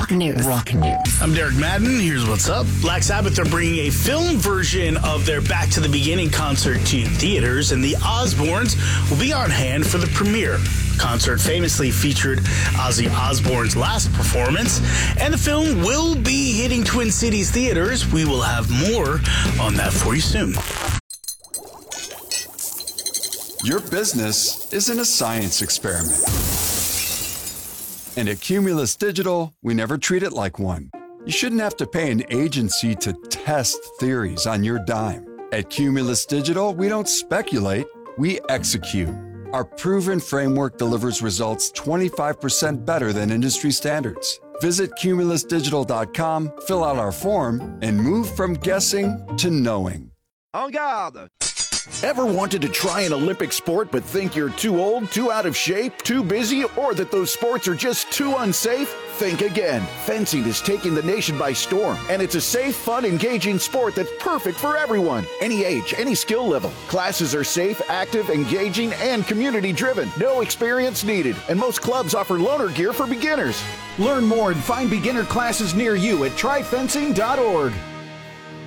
Rock News. I'm Derek Madden. Here's what's up. Black Sabbath are bringing a film version of their Back to the Beginning concert to theaters, and the Osbournes will be on hand for the premiere. The concert famously featured Ozzy Osbourne's last performance, and the film will be hitting Twin Cities theaters. We will have more on that for you soon. Your business isn't a science experiment. And at Cumulus Digital, we never treat it like one. You shouldn't have to pay an agency to test theories on your dime. At Cumulus Digital, we don't speculate, we execute. Our proven framework delivers results 25% better than industry standards. Visit cumulusdigital.com, fill out our form, and move from guessing to knowing. En garde! Ever wanted to try an Olympic sport but think you're too old, too out of shape, too busy, or that those sports are just too unsafe? Think again. Fencing is taking the nation by storm, and it's a safe, fun, engaging sport that's perfect for everyone. Any age, any skill level. Classes are safe, active, engaging, and community-driven. No experience needed, and most clubs offer loaner gear for beginners. Learn more and find beginner classes near you at tryfencing.org.